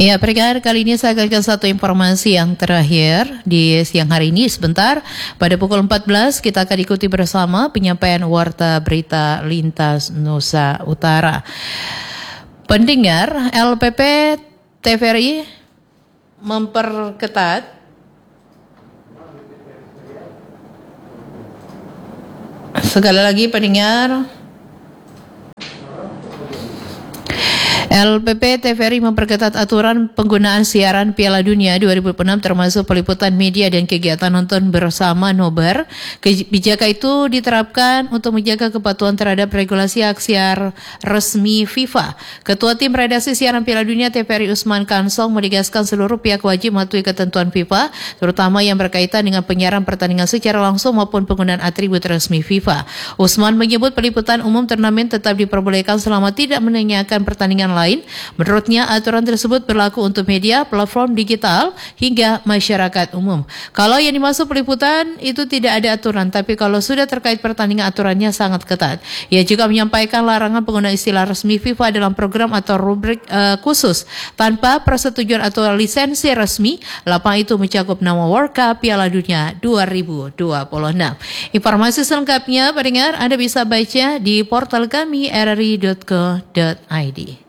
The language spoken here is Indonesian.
Ya, pendengar, kali ini saya akan kasih satu informasi yang terakhir di siang hari ini. Sebentar, pada pukul 14 kita akan ikuti bersama penyampaian Warta Berita Lintas Nusa Utara. Pendengar, LPP TVRI memperketat sekali lagi pendengar, LPP TVRI memperketat aturan penggunaan siaran Piala Dunia 2006 termasuk peliputan media dan kegiatan nonton bersama nobar. Kebijakan itu diterapkan untuk menjaga kepatuhan terhadap regulasi hak siar resmi FIFA. Ketua Tim Redaksi Siaran Piala Dunia TVRI Usman Kansong menegaskan seluruh pihak wajib mematuhi ketentuan FIFA, terutama yang berkaitan dengan penyiaran pertandingan secara langsung maupun penggunaan atribut resmi FIFA. Usman menyebut peliputan umum turnamen tetap diperbolehkan selama tidak menanyakan pertandingan lain. Menurutnya, aturan tersebut berlaku untuk media, platform digital, hingga masyarakat umum. Kalau yang dimaksud peliputan itu tidak ada aturan, tapi kalau sudah terkait pertandingan aturannya sangat ketat. Ia juga menyampaikan larangan penggunaan istilah resmi FIFA dalam program atau rubrik khusus tanpa persetujuan atau lisensi resmi. Lapangan itu mencakup nama World Cup Piala Dunia 2026. Informasi selengkapnya, pendengar, Anda bisa baca di portal kami rri.co.id.